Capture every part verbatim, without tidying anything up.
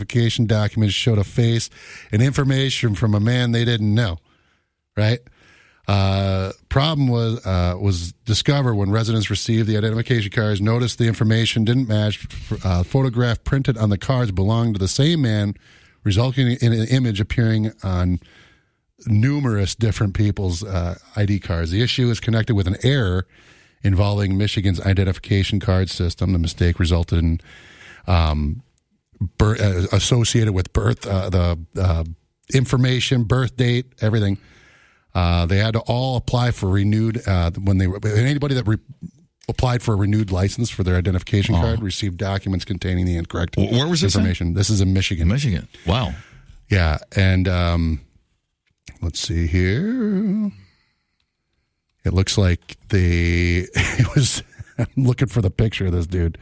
identification documents showed a face and information from a man they didn't know, right? Uh, problem was uh, was discovered when residents received the identification cards, noticed the information didn't match. Uh, photograph printed on the cards belonged to the same man, resulting in an image appearing on numerous different people's uh, I D cards. The issue is connected with an error involving Michigan's identification card system. The mistake resulted in um, birth, uh, associated with birth, uh, the uh, information, birth date, everything. Uh, they had to all apply for renewed uh, when they were anybody that re- applied for a renewed license for their identification oh. card received documents containing the incorrect Where was this information. At? This is in Michigan. Michigan. Wow. Yeah, and um, let's see here. It looks like they. It was. I'm looking for the picture of this dude.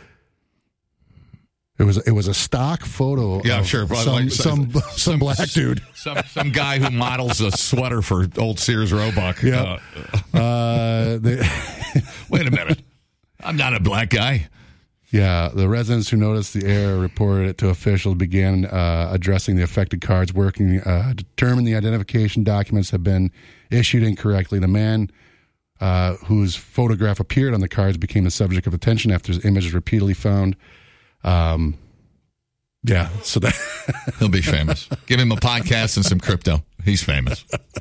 It was it was a stock photo. Yeah, of sure. Some, like, some, some some black dude. Some some guy who models a sweater for old Sears Roebuck. Yeah. Uh, uh, they, Wait a minute. I'm not a black guy. Yeah, the residents who noticed the error reported it to officials, began uh, addressing the affected cards, working uh, determined the identification documents had been issued incorrectly. The man uh, whose photograph appeared on the cards became the subject of attention after his image was repeatedly found. Um, yeah, so that he'll be famous. Give him a podcast and some crypto. He's famous.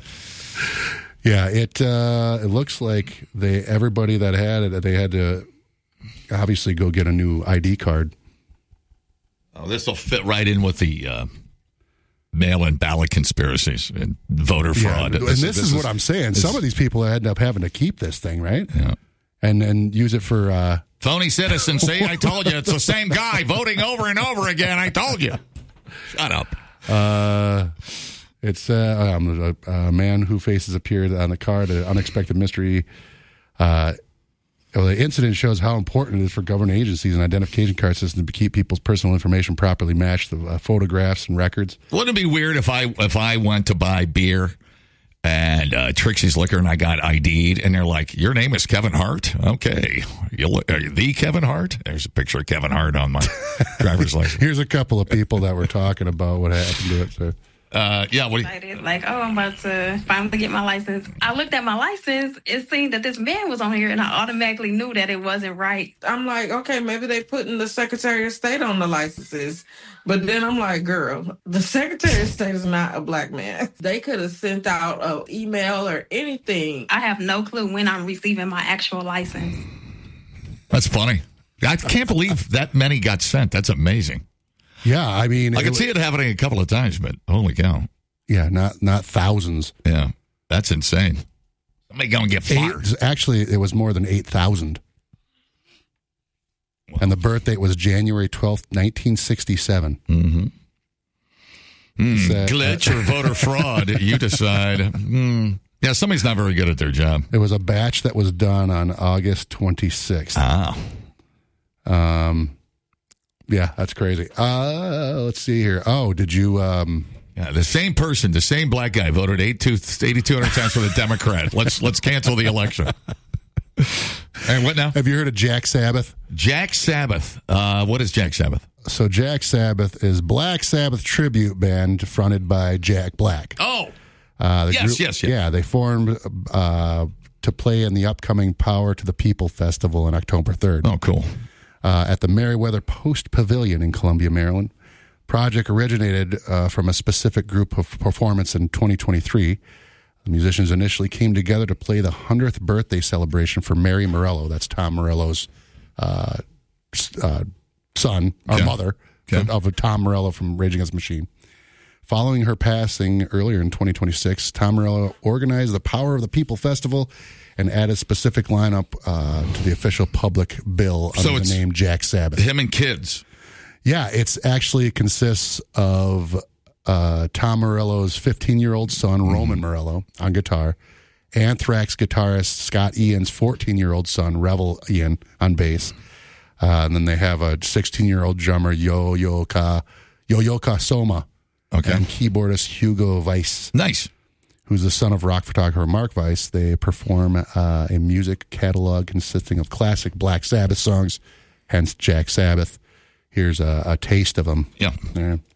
Yeah, it uh, it looks like they everybody that had it, they had to obviously go get a new I D card. Oh, this will fit right in with the uh, mail-in ballot conspiracies and voter fraud. Yeah, and this, this is, is what I'm saying. Some of these people end up having to keep this thing, right? Yeah. And then use it for... Uh, phony citizens. See, I told you, it's the same guy voting over and over again. I told you. Shut up. Uh, it's uh, um, a, a man who faces appeared on the card, an unexpected mystery. Uh, well, the incident shows how important it is for government agencies and identification card systems to keep people's personal information properly matched, the uh, photographs and records. Wouldn't it be weird if I if I went to buy beer and uh, Trixie's Liquor, and I got I D'd, and they're like, your name is Kevin Hart? Okay. You look, are you the Kevin Hart? There's a picture of Kevin Hart on my driver's license. Here's a couple of people that were talking about what happened to it. So. Uh, yeah, what do you... Like, oh, I'm about to finally get my license. I looked at my license. It seemed that this man was on here, and I automatically knew that it wasn't right. I'm like, okay, maybe they putting the Secretary of State on the licenses. But then I'm like, girl, the Secretary of State is not a black man. They could have sent out an email or anything. I have no clue when I'm receiving my actual license. That's funny. I can't believe that many got sent. That's amazing. Yeah, I mean... I can it, see it happening a couple of times, but holy cow. Yeah, not not thousands. Yeah, that's insane. Somebody going to get fired. Eight, actually, it was more than eight thousand. Wow. And the birth date was January twelfth, nineteen sixty-seven. Mm-hmm. Mm, that, glitch uh, or voter fraud, you decide. Mm. Yeah, somebody's not very good at their job. It was a batch that was done on August twenty-sixth. Ah. Um, yeah, that's crazy. Uh, let's see here. Oh, did you... Um, yeah, the same person, the same black guy voted eighty-two hundred times for the Democrat. Let's let's cancel the election. And what now? Have you heard of Jack Sabbath? Jack Sabbath. Uh, what is Jack Sabbath? So Jack Sabbath is Black Sabbath tribute band fronted by Jack Black. Oh, uh, the yes, group, yes, yes. Yeah, they formed uh, to play in the upcoming Power to the People Festival on October third. Oh, cool. Uh, at the Merriweather Post Pavilion in Columbia, Maryland. Project originated uh, from a specific group of performance in twenty twenty-three. The musicians initially came together to play the hundredth birthday celebration for Mary Morello. That's Tom Morello's uh, uh, son, or okay. mother, okay. of Tom Morello from Rage Against the Machine. Following her passing earlier in twenty twenty-six, Tom Morello organized the Power of the People Festival and added specific lineup uh, to the official public bill under so the name Jack Sabbath. Him and kids. Yeah, it's actually consists of uh, Tom Morello's fifteen-year-old son, mm-hmm. Roman Morello, on guitar, Anthrax guitarist Scott Ian's fourteen-year-old son, Revel Ian, on bass, uh, and then they have a sixteen-year-old drummer, Yo-Yoka, Yo-Yoka Soma, okay. and keyboardist Hugo Weiss. Nice. Who's the son of rock photographer Mark Weiss. They perform uh, a music catalog consisting of classic Black Sabbath songs, hence Jack Sabbath. Here's a, a taste of them. Yeah. There.